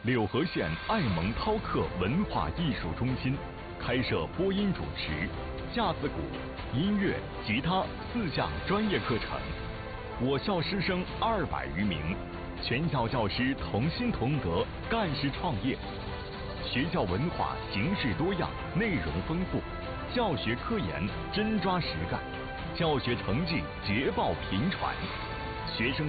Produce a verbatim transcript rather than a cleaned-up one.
柳河县爱蒙涛克文化艺术中心开设播音主持、架子鼓、音乐、吉他四项专业课程。我校师生二百余名，全校教师同心同德，干事创业。学校文化形式多样，内容丰富，教学科研真抓实干，教学成绩捷报频传，学生